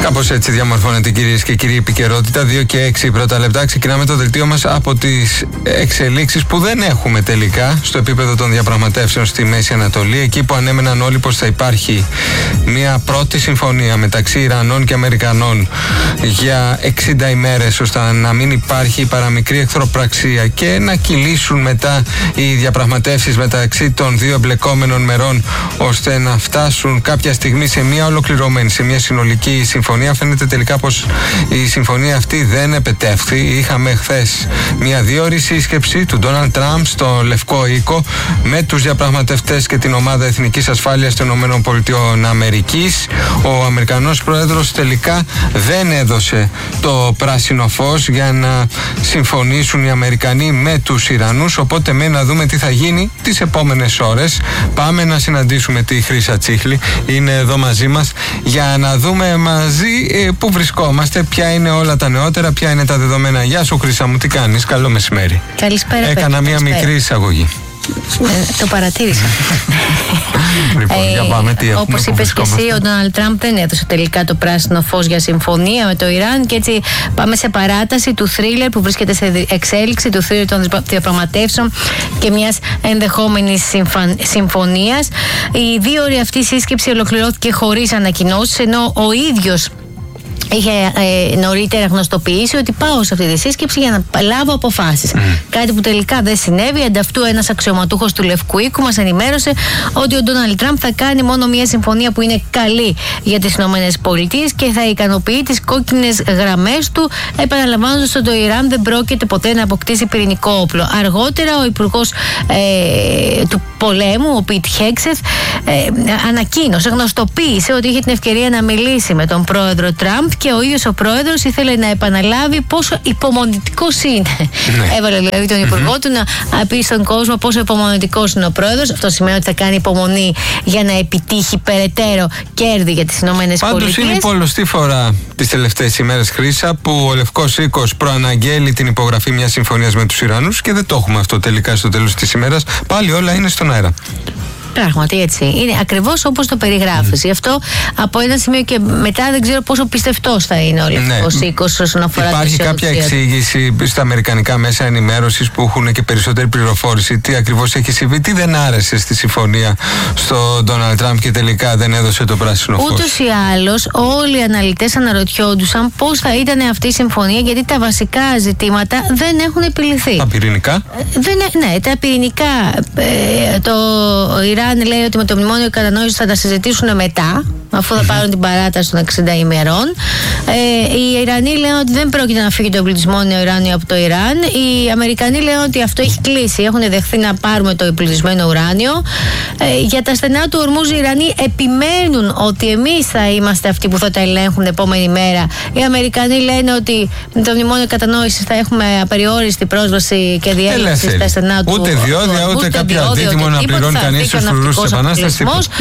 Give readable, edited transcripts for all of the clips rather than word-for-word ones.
Κάπως έτσι διαμορφώνεται, κυρίες και κύριοι, επικαιρότητα. 2 και 6 πρώτα λεπτά. Ξεκινάμε το δελτίο μας από τις εξελίξεις που δεν έχουμε τελικά στο επίπεδο των διαπραγματεύσεων στη Μέση Ανατολή. Εκεί που ανέμεναν όλοι πως θα υπάρχει μια πρώτη συμφωνία μεταξύ Ιρανών και Αμερικανών για 60 ημέρες, ώστε να μην υπάρχει παραμικρή εχθροπραξία και να κυλήσουν μετά οι διαπραγματεύσεις μεταξύ των δύο εμπλεκόμενων μερών, ώστε να φτάσουν κάποια στιγμή σε μια ολοκληρωμένη, σε μια συνολική συμφωνία. Φαίνεται τελικά πως η συμφωνία αυτή δεν επετεύχθη. Είχαμε χθες μια δίωρη σύσκεψη του Ντόναλντ Τραμπ στο Λευκό Οίκο με τους διαπραγματευτές και την ομάδα εθνικής ασφάλειας των ΗΠΑ. Ο Αμερικανός Πρόεδρος τελικά δεν έδωσε το πράσινο φως για να συμφωνήσουν οι Αμερικανοί με τους Ιρανούς, οπότε μένει να δούμε τι θα γίνει τις επόμενες ώρες. Πάμε να συναντήσουμε τη Χρύσα Τσίχλη, είναι εδώ μαζί μας, για να δούμε μαζί πού βρισκόμαστε, ποια είναι όλα τα νεότερα, ποια είναι τα δεδομένα. Γεια σου Χρύσα μου, τι κάνεις? Καλό μεσημέρι. Καλησπέρα. Έκανα μια μικρή εισαγωγή. Το παρατήρησα. Λοιπόν, για πάμε, τι έχουμε, όπως είπες και εσύ, ο Ντόναλντ Τραμπ δεν έδωσε τελικά το πράσινο φως για συμφωνία με το Ιράν, και έτσι πάμε σε παράταση του θρίλερ που βρίσκεται σε εξέλιξη, του θρίλερ των διαπραγματεύσεων και μιας ενδεχόμενης συμφωνίας. Η δίωρη αυτή σύσκεψη ολοκληρώθηκε χωρίς ανακοινώσεις, ενώ ο ίδιος είχε νωρίτερα γνωστοποιήσει ότι πάω σε αυτή τη σύσκεψη για να λάβω αποφάσεις. Κάτι που τελικά δεν συνέβη. Ανταυτού, ένας αξιωματούχος του Λευκού Οίκου μας ενημέρωσε ότι ο Ντόναλντ Τραμπ θα κάνει μόνο μια συμφωνία που είναι καλή για τις ΗΠΑ και θα ικανοποιεί τις κόκκινες γραμμές του, επαναλαμβάνοντας ότι το Ιράν δεν πρόκειται ποτέ να αποκτήσει πυρηνικό όπλο. Αργότερα, ο υπουργός του πολέμου, ο Πιτ Χέγκσεθ, ανακοίνωσε, γνωστοποίησε ότι είχε την ευκαιρία να μιλήσει με τον πρόεδρο Τραμπ, και ο ίδιος ο πρόεδρος ήθελε να επαναλάβει πόσο υπομονητικός είναι. Έβαλε δηλαδή τον υπουργό του να πει στον κόσμο πόσο υπομονητικός είναι ο πρόεδρος. Αυτό σημαίνει ότι θα κάνει υπομονή για να επιτύχει περαιτέρω κέρδη για τις ΗΠΑ. Πάντως είναι η πολλωστή φορά τις τελευταίες ημέρες, Χρύσα, που ο Λευκός Οίκος προαναγγέλει την υπογραφή μιας συμφωνίας με τους Ιρανούς και δεν το έχουμε αυτό τελικά στο τέλος της ημέρας. Πάλι όλα είναι στον αέρα. Πράγματι έτσι. Είναι ακριβώς όπως το περιγράφεις. Γι' αυτό από ένα σημείο και μετά δεν ξέρω πόσο πιστευτός θα είναι ο Λευκός Οίκος όσον αφορά τη Υπάρχει κάποια εξήγηση στα αμερικανικά μέσα ενημέρωσης που έχουν και περισσότερη πληροφόρηση τι ακριβώς έχει συμβεί, τι δεν άρεσε στη συμφωνία στον Ντόναλντ Τραμπ και τελικά δεν έδωσε το πράσινο φως? Ούτως ή άλλως, όλοι οι αναλυτές αναρωτιόντουσαν πώς θα ήταν αυτή η συμφωνία, γιατί τα βασικά ζητήματα δεν έχουν επιληθεί. Τα πυρηνικά? Ναι, τα πυρηνικά. Το Ιράν λέει ότι με το μνημόνιο κατανόησης θα τα συζητήσουν μετά, αφού θα πάρουν την παράταση των 60 ημερών. Οι Ιρανοί λένε ότι δεν πρόκειται να φύγει το εμπλουτισμένο ουράνιο από το Ιράν. Οι Αμερικανοί λένε ότι αυτό έχει κλείσει. Έχουν δεχθεί να πάρουμε το εμπλουτισμένο ουράνιο. Για τα στενά του Ορμούζ, οι Ιρανοί επιμένουν ότι εμείς θα είμαστε αυτοί που θα τα ελέγχουν την επόμενη μέρα. Οι Αμερικανοί λένε ότι με το μνημόνιο κατανόησης θα έχουμε απεριόριστη πρόσβαση και διέλευση στα στενά του. Ούτε διόδια, ούτε κάποιο αντίτιμο να πληρώνει κανείς στους φρουρούς της Επανάστασης.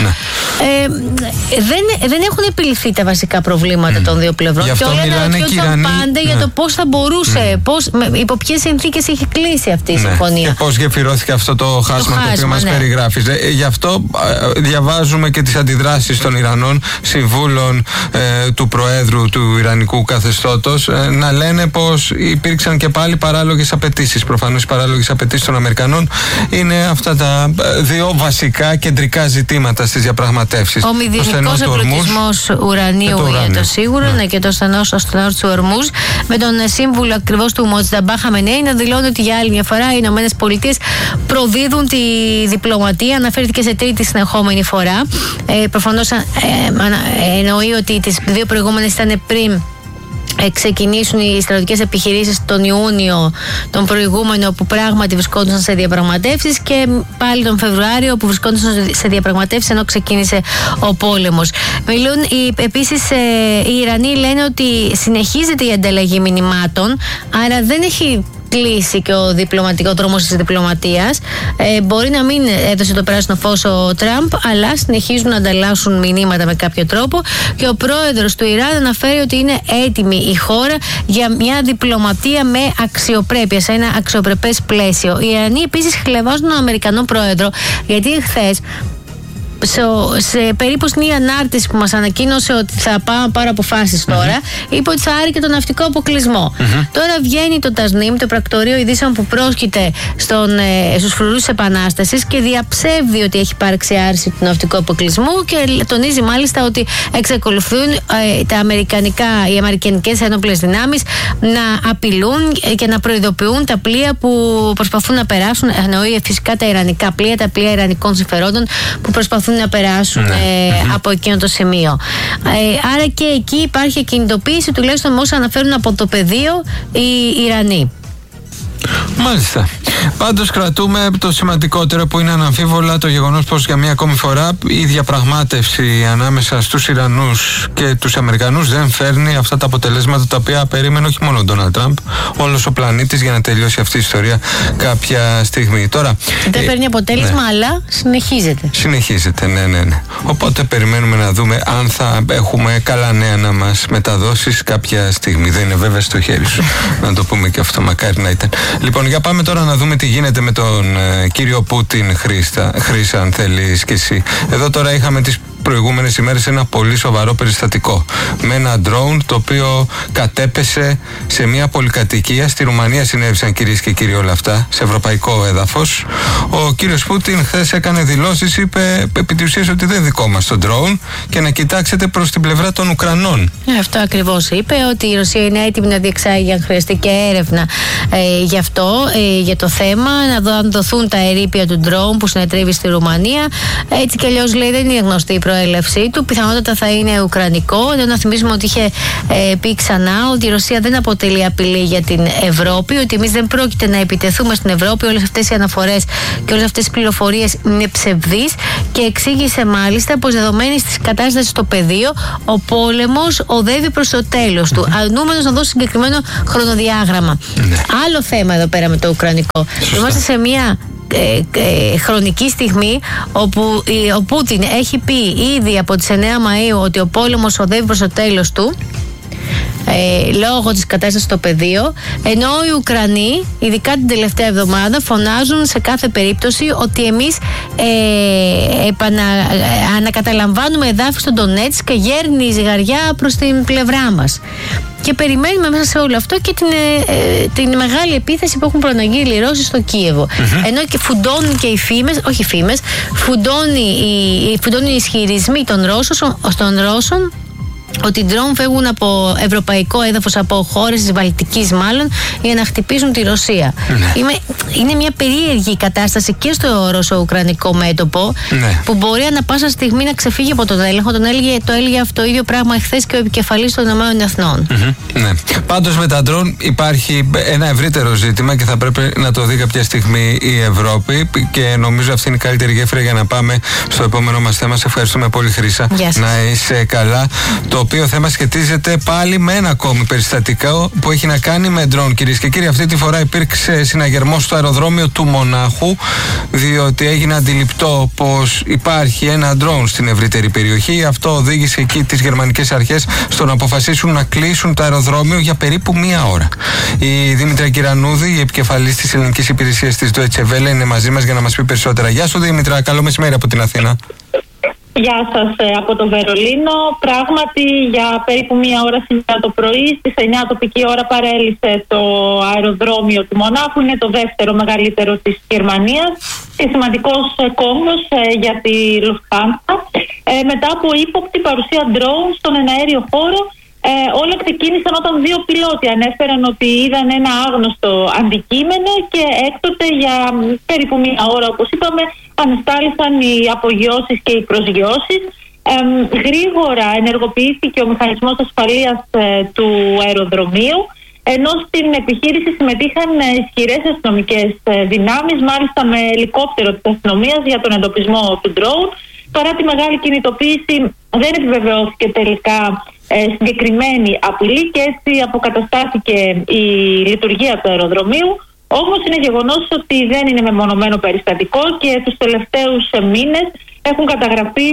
Δεν έχουν επιληθεί τα βασικά προβλήματα των δύο πλευρών. Και όλα αναρωτιόταν πάντα για το πώς θα μπορούσε, υπό ποιες συνθήκες έχει κλείσει αυτή η συμφωνία. Και πώς γεφυρώθηκε αυτό το χάσμα το οποίο μας περιγράφεις. Γι' αυτό διαβάζουμε και τις αντιδράσεις των Ιρανών συμβούλων του Προέδρου του Ιρανικού καθεστώτος να λένε πως υπήρξαν και πάλι παράλογες απαιτήσεις. Προφανώς οι παράλογες απαιτήσεις των Αμερικανών είναι αυτά τα δύο βασικά κεντρικά ζητήματα στις διαπραγματεύσεις. Ο μηδενικός εμπλουτισμός ουρανίου είναι το σίγουρο, και το στενό του Ορμούζ. Με τον σύμβουλο ακριβώς του Μοτζταμπά Χαμενέι να δηλώνει ότι για άλλη μια φορά οι ΗΠΑ προδίδουν τη διπλωματία. Αναφέρθηκε σε τρίτη συνεχόμενη φορά. Προφανώς εννοεί ότι τις δύο προηγούμενες ήταν πριν ξεκινήσουν οι στρατιωτικές επιχειρήσεις τον Ιούνιο τον προηγούμενο, που πράγματι βρισκόντουσαν σε διαπραγματεύσεις, και πάλι τον Φεβρουάριο που βρισκόντουσαν σε διαπραγματεύσεις ενώ ξεκίνησε ο πόλεμος. Επίσης οι Ιρανοί λένε ότι συνεχίζεται η ανταλλαγή μηνυμάτων, άρα δεν έχει κλείσει και ο δρόμος της διπλωματίας. Μπορεί να μην έδωσε το πράσινο φως ο Τραμπ, αλλά συνεχίζουν να ανταλλάσσουν μηνύματα με κάποιο τρόπο, και ο πρόεδρος του Ιράν αναφέρει ότι είναι έτοιμη η χώρα για μια διπλωματία με αξιοπρέπεια, σε ένα αξιοπρεπές πλαίσιο. Οι Ιρανοί επίσης χλευάζουν τον Αμερικανό πρόεδρο, γιατί χθες σε περίπου στην ανάρτηση που μας ανακοίνωσε ότι θα πάρω αποφάσεις τώρα, είπε ότι θα άρει και τον ναυτικό αποκλεισμό. Τώρα βγαίνει το TASNIM, το πρακτορείο ειδήσεων που πρόσκειται στους φρουρούς της Επανάστασης, και διαψεύδει ότι έχει υπάρξει άρση του ναυτικού αποκλεισμού και τονίζει μάλιστα ότι εξακολουθούν οι αμερικανικές ένοπλες δυνάμεις να απειλούν και να προειδοποιούν τα πλοία που προσπαθούν να περάσουν. Εννοεί φυσικά τα ιρανικά πλοία, τα πλοία ιρανικών συμφερόντων που προσπαθούν να περάσουν από εκείνο το σημείο. Άρα και εκεί υπάρχει κινητοποίηση, τουλάχιστον με όσα αναφέρουν από το πεδίο οι Ιρανοί. Μάλιστα. Πάντως κρατούμε το σημαντικότερο, που είναι αναμφίβολα το γεγονός πως για μία ακόμη φορά η διαπραγμάτευση ανάμεσα στους Ιρανούς και τους Αμερικανούς δεν φέρνει αυτά τα αποτελέσματα τα οποία περίμενε όχι μόνο ο Ντόναλντ Τραμπ, όλος ο πλανήτης, για να τελειώσει αυτή η ιστορία κάποια στιγμή. Τώρα, δεν φέρνει αποτέλεσμα, αλλά συνεχίζεται. Συνεχίζεται, ναι. Οπότε περιμένουμε να δούμε αν θα έχουμε καλά νέα να μας μεταδώσεις κάποια στιγμή. Δεν είναι βέβαια στο χέρι σου να το πούμε και αυτό, μακάρι να ήταν. Λοιπόν, για πάμε τώρα να δούμε τι γίνεται με τον κύριο Πούτιν. Χρήσα, αν θέλεις και εσύ. Εδώ τώρα είχαμε τις προηγούμενες ημέρες ένα πολύ σοβαρό περιστατικό με ένα drone το οποίο κατέπεσε σε μια πολυκατοικία. Στη Ρουμανία συνέβησαν, κυρίες και κύριοι, όλα αυτά σε ευρωπαϊκό έδαφος. Ο κύριος Πούτιν χθες έκανε δηλώσεις, είπε επί της ουσίας ότι δεν είναι δικό μας το drone και να κοιτάξετε προς την πλευρά των Ουκρανών. Αυτό ακριβώς είπε, ότι η Ρωσία είναι έτοιμη να διεξάγει, αν χρειαστεί, και έρευνα γι' αυτό, για το θέμα, να δοθούν τα ερείπια του drone που συνετρίβει στη Ρουμανία. Έτσι κι αλλιώς, λέει, δεν είναι γνωστή η προέλευσή του. Πιθανότατα θα είναι ουκρανικό. Ενώ να θυμίσουμε ότι είχε πει ξανά ότι η Ρωσία δεν αποτελεί απειλή για την Ευρώπη, ότι εμείς δεν πρόκειται να επιτεθούμε στην Ευρώπη. Όλες αυτές οι αναφορές και όλες αυτές οι πληροφορίες είναι ψευδείς, και εξήγησε μάλιστα πως δεδομένης της κατάστασης στο πεδίο, ο πόλεμος οδεύει προς το τέλος του, αρνούμενος να δώσει συγκεκριμένο χρονοδιάγραμμα. Άλλο θέμα εδώ πέρα με το ουκρανικό. Είμαστε σε μια χρονική στιγμή όπου ο Πούτιν έχει πει ήδη από τις 9 Μαΐου ότι ο πόλεμος οδεύει προς το τέλος του, λόγω της κατάστασης στο πεδίο, ενώ οι Ουκρανοί, ειδικά την τελευταία εβδομάδα, φωνάζουν σε κάθε περίπτωση ότι εμείς ανακαταλαμβάνουμε εδάφη στον Ντονέτσκ και γέρνει η ζυγαριά προς την πλευρά μας. Και περιμένουμε μέσα σε όλο αυτό και την μεγάλη επίθεση που έχουν προαναγγείλει οι Ρώσοι στο Κίεβο. Ενώ και φουντώνουν και οι φήμες, όχι φήμες, φουντώνουν οι ισχυρισμοί των Ρώσων ότι οι ντρόουν φεύγουν από ευρωπαϊκό έδαφος, από χώρες της Βαλτικής μάλλον, για να χτυπήσουν τη Ρωσία. Είναι μια περίεργη κατάσταση και στο ρωσο-ουκρανικό μέτωπο, που μπορεί ανά πάσα στιγμή να ξεφύγει από τον έλεγχο. Το έλεγε αυτό το ίδιο πράγμα εχθές και ο επικεφαλής των ΗΠΑ. Πάντως με τα ντρόουν υπάρχει ένα ευρύτερο ζήτημα και θα πρέπει να το δει κάποια στιγμή η Ευρώπη, και νομίζω αυτή είναι η καλύτερη γέφυρα για να πάμε στο επόμενο μας θέμα. Σε ευχαριστούμε πολύ, Χρύσα. Να είσαι καλά. Το οποίο θέμα σχετίζεται πάλι με ένα ακόμη περιστατικό που έχει να κάνει με ντρόουν, κυρίες και κύριοι. Αυτή τη φορά υπήρξε συναγερμός στο αεροδρόμιο του Μονάχου, διότι έγινε αντιληπτό πως υπάρχει ένα ντρόουν στην ευρύτερη περιοχή. Αυτό οδήγησε εκεί τις γερμανικές αρχές στο να αποφασίσουν να κλείσουν το αεροδρόμιο για περίπου μία ώρα. Η Δήμητρα Κυρανούδη, η επικεφαλής της ελληνικής υπηρεσίας της Deutsche Welle, είναι μαζί μας για να μας πει περισσότερα. Γεια σου, Δήμητρα, καλό μεσημέρι από την Αθήνα. Γεια σας από το Βερολίνο. Πράγματι, για περίπου μία ώρα σήμερα το πρωί, στις 9 τοπική ώρα, παρέλυσε το αεροδρόμιο του Μονάχου. Είναι το δεύτερο μεγαλύτερο της Γερμανίας και σημαντικός κόμβος για τη Lufthansa. Μετά από ύποπτη παρουσία ντρόουν στον εναέριο χώρο, όλα ξεκίνησαν όταν δύο πιλότοι ανέφεραν ότι είδαν ένα άγνωστο αντικείμενο, και έκτοτε για περίπου μία ώρα, όπως είπαμε, ανεστάλησαν οι απογειώσεις και οι προσγειώσεις. Γρήγορα ενεργοποιήθηκε ο μηχανισμός ασφαλείας του αεροδρομίου, ενώ στην επιχείρηση συμμετείχαν ισχυρές αστυνομικές δυνάμεις, μάλιστα με ελικόπτερο της αστυνομίας για τον εντοπισμό του ντρόουν. Παρά τη μεγάλη κινητοποίηση, δεν επιβεβαιώθηκε τελικά συγκεκριμένη απειλή, και έτσι αποκαταστάθηκε η λειτουργία του αεροδρομίου. Όμως είναι γεγονός ότι δεν είναι μεμονωμένο περιστατικό, και τους τελευταίους μήνες έχουν καταγραφεί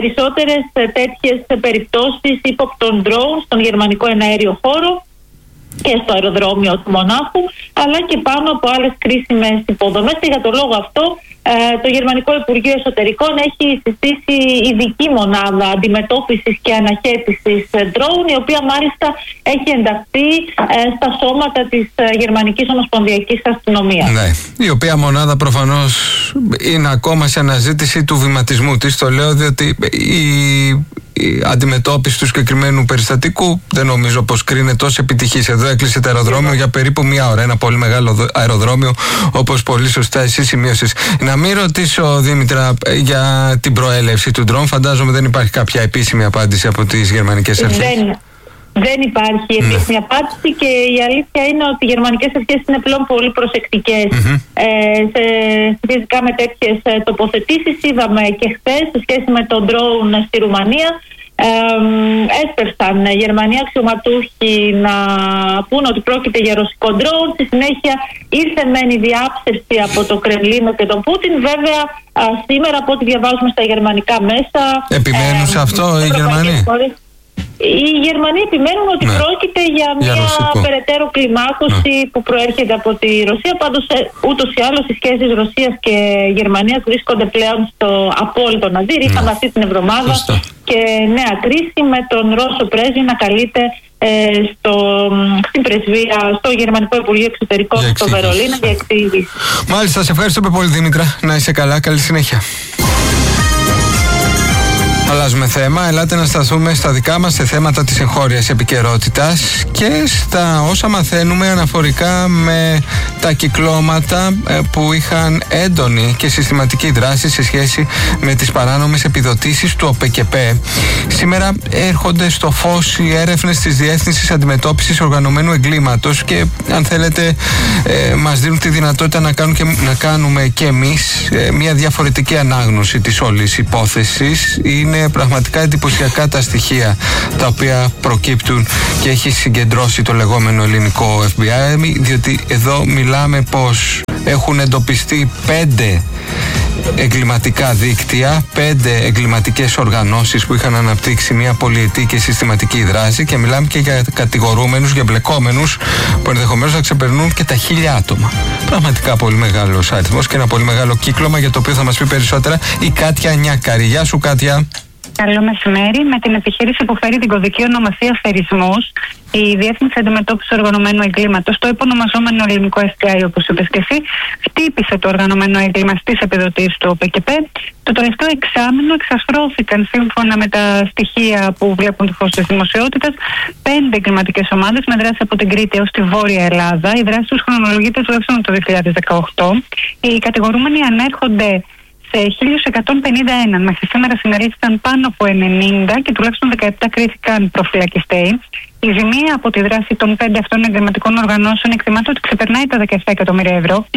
περισσότερες τέτοιες περιπτώσεις ύποπτων ντρόουν στον γερμανικό εναέριο χώρο. και στο αεροδρόμιο του Μονάχου, αλλά και πάνω από άλλες κρίσιμες υποδομές. Και για τον λόγο αυτό το Γερμανικό Υπουργείο Εσωτερικών έχει συστήσει ειδική μονάδα αντιμετώπισης και αναχέτησης drone, η οποία μάλιστα έχει ενταχθεί στα σώματα της Γερμανικής Ομοσπονδιακής Αστυνομίας. Ναι, η οποία μονάδα προφανώς είναι ακόμα σε αναζήτηση του βηματισμού της. Το λέω διότι η αντιμετώπιση του συγκεκριμένου περιστατικού δεν νομίζω πως κρίνεται τόσο επιτυχής. Εδώ έκλεισε το αεροδρόμιο για περίπου μία ώρα. Ένα πολύ μεγάλο αεροδρόμιο, όπως πολύ σωστά εσύ σημείωσες. Να μην ρωτήσω, Δήμητρα, για την προέλευση του ντρόν. Φαντάζομαι δεν υπάρχει κάποια επίσημη απάντηση από τις γερμανικές αρχές. Δεν υπάρχει επίσημη απάντηση και η αλήθεια είναι ότι οι γερμανικές αρχές είναι πλέον πολύ προσεκτικές σχετικά με τέτοιες τοποθετήσεις. Είδαμε και χθες σε σχέση με τον drone στη Ρουμανία. Έσπευσαν Γερμανοί αξιωματούχοι να πούν ότι πρόκειται για ρωσικό drone. Στη συνέχεια ήρθε μεν η διάψευση από το Κρεμλίνο και τον Πούτιν. Βέβαια σήμερα, από ό,τι διαβάζουμε στα γερμανικά μέσα, επιμένουν σε αυτό οι Γερμανοί. Οι Γερμανοί επιμένουν ότι πρόκειται για μια περαιτέρω κλιμάκωση που προέρχεται από τη Ρωσία. Πάντως ούτως ή άλλως οι σχέσεις Ρωσίας και Γερμανίας βρίσκονται πλέον στο απόλυτο ναζίρ. Είχαμε αυτή την εβδομάδα και νέα κρίση με τον Ρώσο πρέσβη να καλείται στην πρεσβεία, στο Γερμανικό Υπουργείο Εξωτερικών στο Βερολίνο για εξήγηση. Μάλιστα, σε ευχαριστούμε πολύ, Δήμητρα. Να είσαι καλά, καλή συνέχεια. Αλλάζουμε θέμα. Ελάτε να σταθούμε στα δικά μας σε θέματα της εγχώριας επικαιρότητας και στα όσα μαθαίνουμε αναφορικά με τα κυκλώματα που είχαν έντονη και συστηματική δράση σε σχέση με τις παράνομες επιδοτήσεις του ΟΠΕΚΕΠΕ. Σήμερα έρχονται στο φως οι έρευνες της Διεύθυνσης Αντιμετώπισης Οργανωμένου Εγκλήματος και, αν θέλετε, μας δίνουν τη δυνατότητα να κάνουμε και εμείς μια διαφορετική ανάγνωση της όλης υπόθεσης. Είναι πραγματικά εντυπωσιακά τα στοιχεία τα οποία προκύπτουν και έχει συγκεντρώσει το λεγόμενο ελληνικό FBI, διότι εδώ μιλάμε πως έχουν εντοπιστεί 5 εγκληματικά δίκτυα, 5 εγκληματικές οργανώσεις που είχαν αναπτύξει μια πολυετή και συστηματική δράση και μιλάμε και για κατηγορούμενους, για εμπλεκόμενους που ενδεχομένως να ξεπερνούν και τα 1000 άτομα. Πραγματικά πολύ μεγάλος αριθμός και ένα πολύ μεγάλο κύκλωμα, για το οποίο θα μας πει περισσότερα η Κάτια Νιάκαρη. Γεια σου, Κάτια. Καλό μεσημέρι. Με την επιχείρηση που φέρει την κωδική ονομασία Αφαιρισμούς, η Διεύθυνση Αντιμετώπισης Οργανωμένου Εγκλήματος, το υπονομαζόμενο ελληνικό FBI, όπως είπες και εσύ, χτύπησε το οργανωμένο έγκλημα στις επιδοτήσεις του ΟΠΕΚΕΠΕ. Το τελευταίο εξάμηνο εξασφρώθηκαν, σύμφωνα με τα στοιχεία που βλέπουν το φως της δημοσιότητας, 5 εγκληματικές ομάδες με δράση από την Κρήτη έως τη Βόρεια Ελλάδα. Η δράση τους χρονολογείται τουλάχιστον το 2018. Οι κατηγορούμενοι ανέρχονται σε 1.151. Μέχρι σήμερα συνελήφθηκαν πάνω από 90 και τουλάχιστον 17 κρίθηκαν προφυλακιστέοι. Η ζημία από τη δράση των 5 αυτών εγκληματικών οργανώσεων εκτιμάται ότι ξεπερνάει τα 17 εκατομμύρια ευρώ.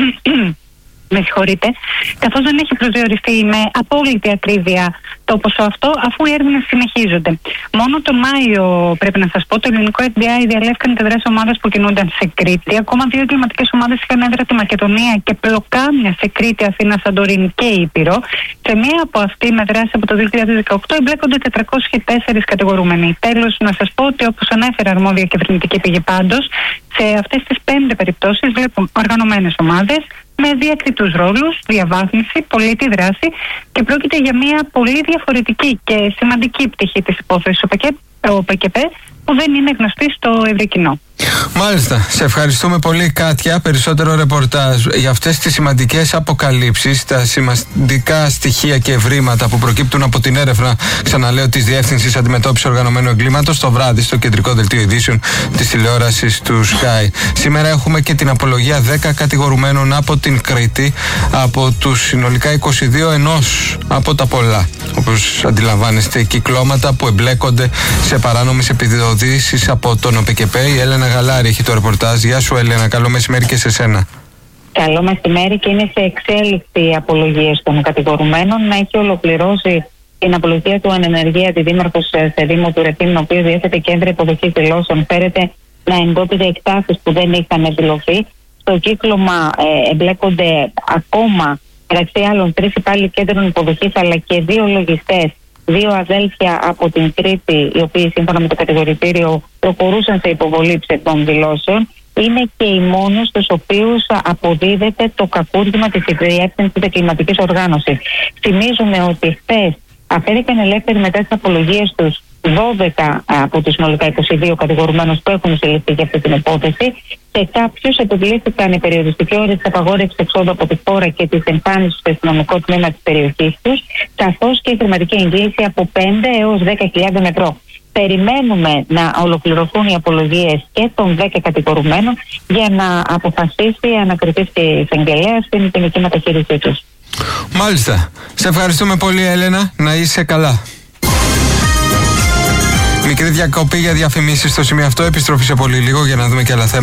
Με συγχωρείτε, καθώς δεν έχει προσδιοριστεί με απόλυτη ακρίβεια το ποσό αυτό, αφού οι έρευνες συνεχίζονται. Μόνο τον Μάιο, πρέπει να σας πω, το ελληνικό FBI διαλεύκανε τη δράση ομάδας που κινούνταν σε Κρήτη. Ακόμα 2 εγκληματικές ομάδες είχαν έδρα τη Μακεδονία και πλοκάμια σε Κρήτη, Αθήνα, Σαντορίνη και Ήπειρο. Σε μία από αυτή, με δράση από το 2018, εμπλέκονται 404 κατηγορούμενοι. Τέλος, να σας πω ότι, όπως ανέφερα αρμόδια κυβερνητική πηγή πάντως, σε αυτές τις 5 περιπτώσεις βλέπουν οργανωμένες ομάδες με διακριτούς ρόλους, διαβάθμιση, πολύτη δράση και πρόκειται για μια πολύ διαφορετική και σημαντική πτυχή της υπόθεσης ΟΠΕΚΕΠΕ που δεν είναι γνωστή στο ευρύ κοινό. Μάλιστα. Σε ευχαριστούμε πολύ, Κάτια. Περισσότερο ρεπορτάζ για αυτές τις σημαντικές αποκαλύψεις, τα σημαντικά στοιχεία και ευρήματα που προκύπτουν από την έρευνα, ξαναλέω, της Διεύθυνσης Αντιμετώπισης Οργανωμένου Εγκλήματος το βράδυ στο κεντρικό δελτίο ειδήσεων της τηλεόρασης του Sky. Σήμερα έχουμε και την απολογία 10 κατηγορουμένων από την Κρήτη, από τους συνολικά 22, ενός από τα πολλά, όπως αντιλαμβάνεστε, κυκλώματα που εμπλέκονται σε παράνομες επιδοτήσεις από τον ΟΠΕΚΕΠΕ. Η Έλενα Γαλάρη έχει το ρεπορτάζ. Γεια σου, Έλενα. Καλό μεσημέρι και σε σένα. Καλό μεσημέρι, και είναι σε εξέλιξη οι απολογίες των κατηγορουμένων. Να έχει ολοκληρώσει την απολογία του ανενεργία τη δήμαρχος σε Δήμο του Ρεθύμνου, ο οποίος διέθετε κέντρα υποδοχής δηλώσεων. Φέρεται να εντόπιζε εκτάσεις που δεν είχαν δηλωθεί. Στο κύκλωμα εμπλέκονται ακόμα, μεταξύ άλλων, 3 υπάλληλοι κέντρων υποδοχής αλλά και 2 λογιστές 2 αδέλφια από την Κρήτη, οι οποίοι σύμφωνα με το κατηγορητήριο προχωρούσαν σε υποβολή ψευδών δηλώσεων. Είναι και οι μόνοι στους οποίους αποδίδεται το κακούργημα της Διεύθυνσης Εγκληματικής Οργάνωσης. Θυμίζουμε ότι χθες αφέθηκαν ελεύθεροι μετά τις απολογίες τους 12 από τους συνολικά 22 κατηγορουμένους που έχουν συλληφθεί για αυτή την υπόθεση. Σε κάποιους επιβλήθηκαν οι περιοριστικοί όροι της απαγόρευσης εξόδου από τη χώρα και της εμφάνισης στο αστυνομικό τμήμα της περιοχής τους, καθώς και η χρηματική εγγύηση από 5 έως 10.000 ευρώ. Περιμένουμε να ολοκληρωθούν οι απολογίες και των 10 κατηγορουμένων για να αποφασίσει ανακριτής και εισαγγελέας την ποινική μεταχείρισή τους. Μάλιστα. Σε ευχαριστούμε πολύ, Έλενα. Να είσαι καλά. Μικρή διακοπή για διαφημίσεις στο σημείο αυτό. Επιστροφή σε πολύ λίγο για να δούμε και άλλα θέματα.